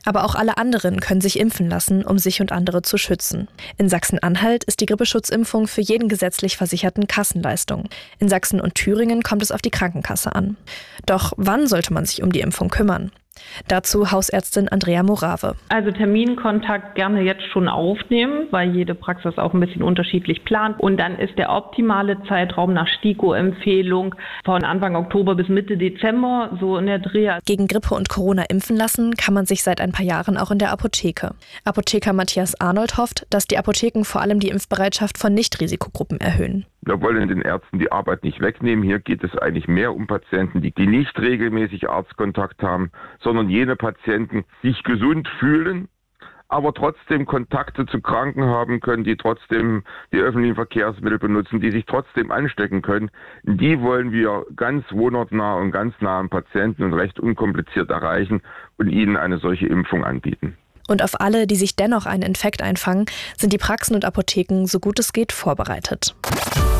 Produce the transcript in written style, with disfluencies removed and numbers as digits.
Aber auch alle anderen können sich impfen lassen, um sich und andere zu schützen. In Sachsen-Anhalt ist die Grippeschutzimpfung für jeden gesetzlich Versicherten Kassenleistung. In Sachsen und Thüringen kommt es auf die Krankenkasse an. Doch wann sollte man sich um die Impfung kümmern? Dazu Hausärztin Andrea Morave. Also Terminkontakt gerne jetzt schon aufnehmen, weil jede Praxis auch ein bisschen unterschiedlich plant. Und dann ist der optimale Zeitraum nach STIKO-Empfehlung von Anfang Oktober bis Mitte Dezember, so in der Dreh. Gegen Grippe und Corona impfen lassen kann man sich seit ein paar Jahren auch in der Apotheke. Apotheker Matthias Arnold hofft, dass die Apotheken vor allem die Impfbereitschaft von Nicht-Risikogruppen erhöhen. Wir wollen den Ärzten die Arbeit nicht wegnehmen. Hier geht es eigentlich mehr um Patienten, die nicht regelmäßig Arztkontakt haben, sondern jene Patienten, die sich gesund fühlen, aber trotzdem Kontakte zu Kranken haben können, die trotzdem die öffentlichen Verkehrsmittel benutzen, die sich trotzdem anstecken können. Die wollen wir ganz wohnortnah und ganz nah am Patienten und recht unkompliziert erreichen und ihnen eine solche Impfung anbieten. Und auf alle, die sich dennoch einen Infekt einfangen, sind die Praxen und Apotheken so gut es geht vorbereitet.